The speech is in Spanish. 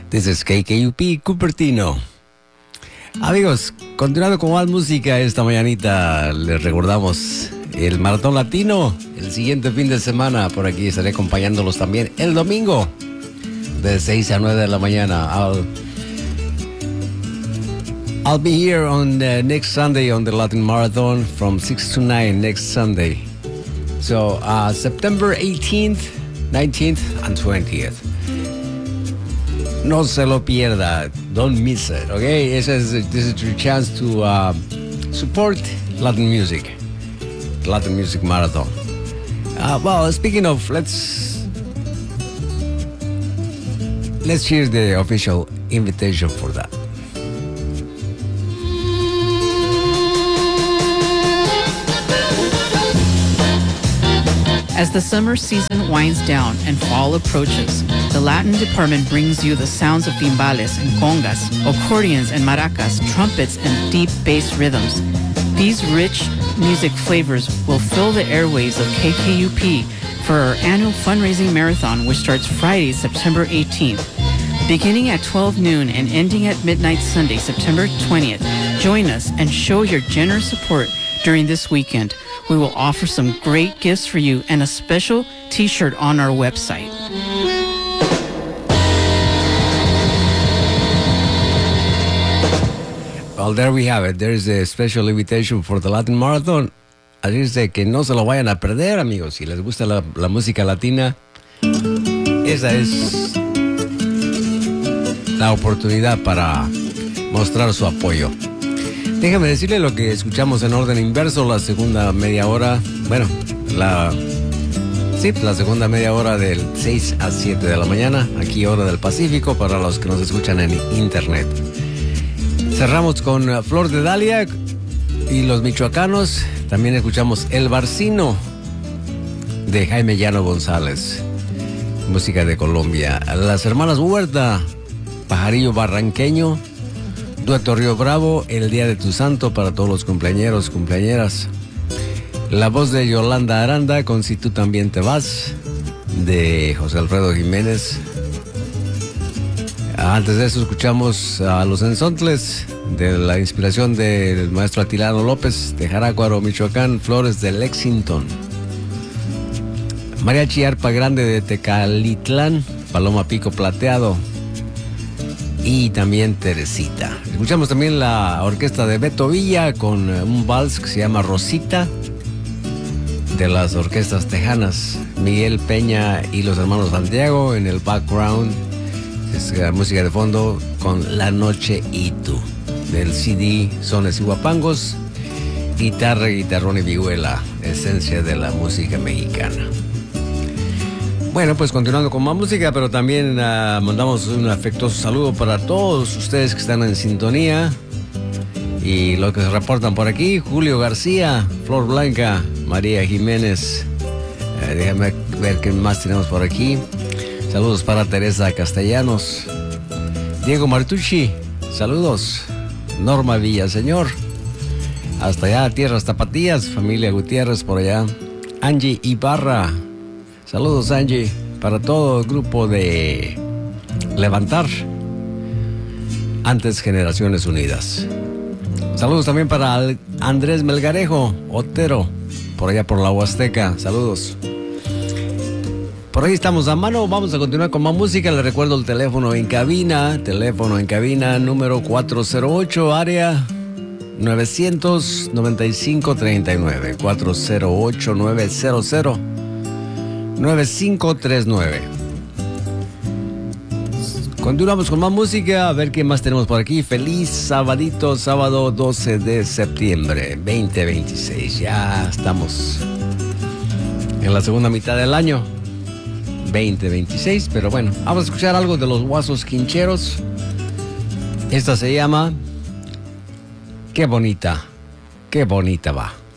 This is KKUP Cupertino. Amigos, continuando con más música esta mañanita, les recordamos el Maratón Latino. El siguiente fin de semana, por aquí estaré acompañándolos también el domingo, de 6 a 9 de la mañana. I'll be here on next Sunday on the Latin Marathon from 6 to 9 next Sunday. So, September 18th, 19th, and 20th. No se lo pierda. Don't miss it, okay? This is your chance to support Latin music. Latin Music Marathon. Well, speaking of, let's hear the official invitation for that. As the summer season winds down and fall approaches, the Latin department brings you the sounds of timbales and congas, accordions and maracas, trumpets and deep bass rhythms. These rich music flavors will fill the airwaves of KKUP for our annual fundraising marathon, which starts Friday, September 18th. Beginning at 12 noon and ending at midnight Sunday, September 20th, join us and show your generous support during this weekend. We will offer some great gifts for you and a special t-shirt on our website. Well, there we have it. There is a special invitation for the Latin Marathon. Así es de que no se lo vayan a perder, amigos. Si les gusta la música latina, esa es la oportunidad para mostrar su apoyo. Déjame decirle lo que escuchamos en orden inverso, la segunda media hora. Bueno, la segunda media hora del 6 a 7 de la mañana, aquí hora del Pacífico, para los que nos escuchan en internet. Cerramos con Flor de Dalia y los michoacanos. También escuchamos El Barcino de Jaime Llano González, música de Colombia. Las hermanas Huerta, Pajarillo Barranqueño. Dueto Río Bravo, El Día de tu Santo, para todos los cumpleañeros, cumpleañeras. La voz de Yolanda Aranda con Si tú también te vas, de José Alfredo Jiménez. Antes de eso escuchamos a Los Enzontles, de la inspiración del maestro Atilano López, de Jarácuaro, Michoacán, Flores de Lexington. Mariachi Arpa Grande de Tecalitlán, Paloma Pico Plateado. Y también Teresita. Escuchamos también la orquesta de Beto Villa con un vals que se llama Rosita, de las orquestas tejanas. Miguel Peña y los hermanos Santiago en el background. Es música de fondo con La Noche y Tú, del CD Sones y Guapangos. Guitarra, guitarrón y vihuela, esencia de la música mexicana. Bueno, pues continuando con más música, pero también mandamos un afectuoso saludo para todos ustedes que están en sintonía y los que se reportan por aquí. Julio García, Flor Blanca, María Jiménez. Déjame ver qué más tenemos por aquí. Saludos para Teresa Castellanos, Diego Martucci, saludos. Norma Villaseñor, hasta allá, Tierras Tapatías, familia Gutiérrez por allá. Angie Ibarra, saludos Angie, para todo el grupo de Levantar, antes Generaciones Unidas. Saludos también para Andrés Melgarejo, Otero, por allá por la Huasteca, saludos. Por ahí estamos a mano, vamos a continuar con más música. Les recuerdo el teléfono en cabina, número 408, área 900-9539, 408-900-9539. Continuamos con más música, a ver qué más tenemos por aquí. Feliz sabadito, sábado 12 de septiembre 2026. Ya estamos en la segunda mitad del año 2026, pero bueno, vamos a escuchar algo de los Guasos Quincheros. Esta se llama Qué bonita va.